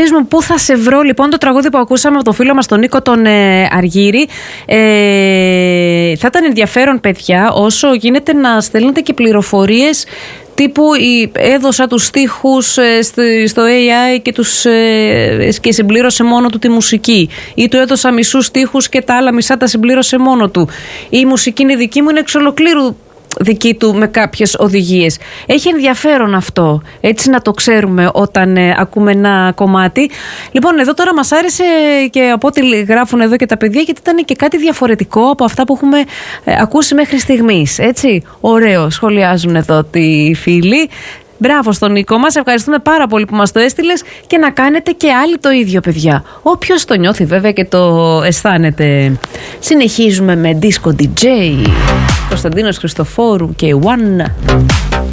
πες μου πού θα σε βρω. Λοιπόν, το τραγούδι που ακούσαμε από το φίλο μας τον Νίκο τον Αργύρη, θα ήταν ενδιαφέρον, παιδιά, όσο γίνεται να στέλνετε και πληροφορίες τύπου έδωσα τους στίχους στο AI και συμπλήρωσε μόνο του τη μουσική, ή του έδωσα μισούς στίχους και τα άλλα μισά τα συμπλήρωσε μόνο του, η μουσική είναι δική μου, είναι εξ ολοκλήρου δική του με κάποιες οδηγίες. Έχει ενδιαφέρον αυτό, έτσι να το ξέρουμε όταν ακούμε ένα κομμάτι. Λοιπόν, εδώ τώρα μας άρεσε και από ό,τι γράφουν εδώ και τα παιδιά, γιατί ήταν και κάτι διαφορετικό από αυτά που έχουμε ακούσει μέχρι στιγμής, έτσι. Ωραίο, σχολιάζουν εδώ οι φίλοι. Μπράβο στον Νίκο μας, ευχαριστούμε πάρα πολύ που μας το έστειλες, και να κάνετε και άλλοι το ίδιο, παιδιά. Όποιος το νιώθει βέβαια και το αισθάνεται. Συνεχίζουμε με Disco DJ, Κωνσταντίνος Χριστοφόρου και One.